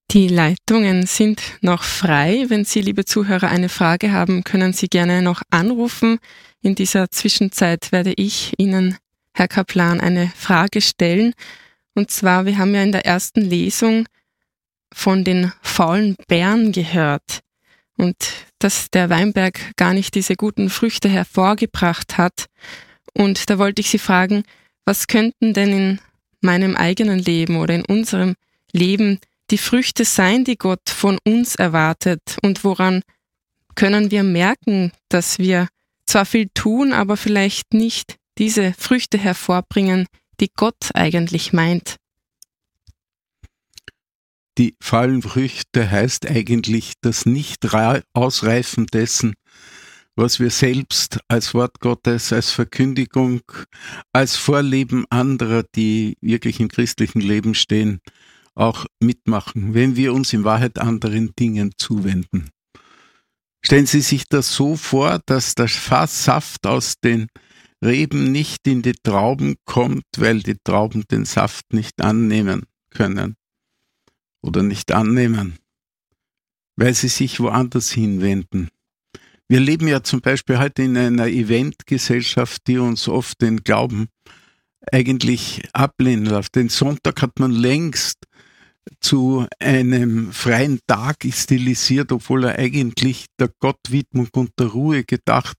Die Leitungen sind noch frei. Wenn Sie, liebe Zuhörer, eine Frage haben, können Sie gerne noch anrufen. In dieser Zwischenzeit werde ich Ihnen, Herr Kaplan, eine Frage stellen. Und zwar, wir haben ja in der ersten Lesung von den faulen Beeren gehört und dass der Weinberg gar nicht diese guten Früchte hervorgebracht hat. Und da wollte ich Sie fragen, was könnten denn in meinem eigenen Leben oder in unserem Leben die Früchte sein, die Gott von uns erwartet, und woran können wir merken, dass wir zwar viel tun, aber vielleicht nicht diese Früchte hervorbringen, die Gott eigentlich meint? Die faulen Früchte heißt eigentlich das Nicht-Ausreifen dessen, was wir selbst als Wort Gottes, als Verkündigung, als Vorleben anderer, die wirklich im christlichen Leben stehen, auch mitmachen, wenn wir uns in Wahrheit anderen Dingen zuwenden. Stellen Sie sich das so vor, dass der Saft aus den Reben nicht in die Trauben kommt, weil die Trauben den Saft nicht annehmen können oder nicht annehmen, weil sie sich woanders hinwenden. Wir leben ja zum Beispiel heute in einer Eventgesellschaft, die uns oft den Glauben eigentlich ablehnen lässt. Den Sonntag hat man längst zu einem freien Tag stilisiert, obwohl er eigentlich der Gottwidmung und der Ruhe gedacht